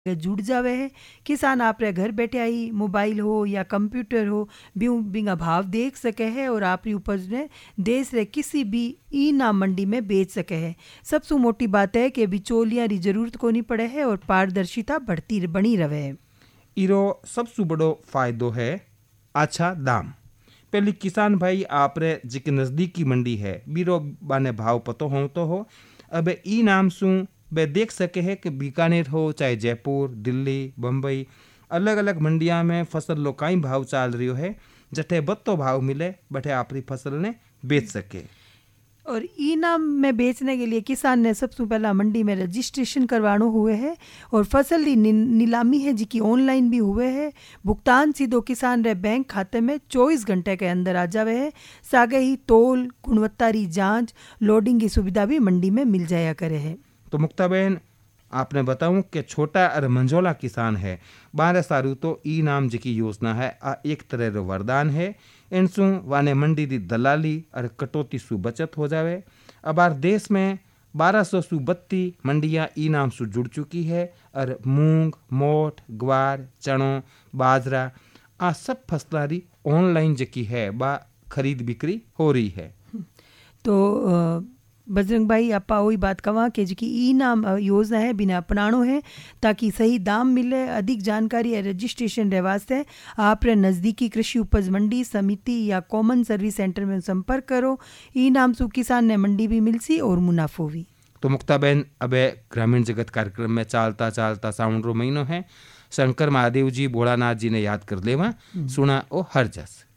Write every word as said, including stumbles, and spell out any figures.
जुड़ जावे है। किसान आपरे घर बैठे आई मोबाइल हो या कंप्यूटर हो बिऊ बिंगा भाव देख सके है और आपरी उपज ने देश रे किसी भी ई नाम मंडी में बेच सके है। सबसे मोटी बात है कि बिचौलियां री जरूरत को नहीं पड़े है और पारदर्शिता बढ़ती बनी रहे है। इरो सबसे बड़ो फायदो है अच्छा दाम। पहले किसान भाई आपरे जिके नजदीकी मंडी है बीरो बाने भाव पतो हो तो हो अब ई नाम सु वे देख सके है कि बीकानेर हो चाहे जयपुर दिल्ली बम्बई अलग अलग मंडिया में फसल लो काई भाव चाल रही है जठे बत्तो भाव मिले बठे आपरी फसल ने बेच सके। और ई नाम में बेचने के लिए किसान ने सबसे पहला मंडी में रजिस्ट्रेशन करवानो हुए है और फसल की नीलामी है जिकी ऑनलाइन भी हुए है। भुगतान सीधो किसान रे बैंक खाते में चौबीस घंटे के अंदर आ जावे है। सागे ही तोल गुणवत्ता री जांच लोडिंग की सुविधा भी मंडी में मिल जाया करे है। तो मुक्ता बहन आपने बताऊं कि छोटा और मंझोला किसान है बारह सारू तो ई नाम जिकी योजना है आ एक तरह रो वरदान है। इनसु वाने मंडी दी दलाली और कटौती सु बचत हो जावे। अब आर देश में बारह सौ सु बत्ती मंडियां ई नाम सु जुड़ चुकी है और मूंग मोठ ग्वार चणो बाजरा आ सब फसलारी ऑनलाइन जिकी है बा खरीद बिक्री हो रही है। तो बजरंग भाई आपा वही बात कवा कि जी ई नाम योजना है बिना अपनानो है ताकि सही दाम मिले। अधिक जानकारी या रजिस्ट्रेशन रे वास्ते आप रे नज़दीकी कृषि उपज मंडी समिति या कॉमन सर्विस सेंटर में संपर्क करो। ई नाम सु किसान ने मंडी भी मिलसी और मुनाफो भी। तो मुक्ता बहन अब ग्रामीण जगत कार्यक्रम में चालता चालता साउंड रो महीनो है। शंकर महादेव जी भोलानाथ जी ने याद कर लेवा सुना ओ हर जस।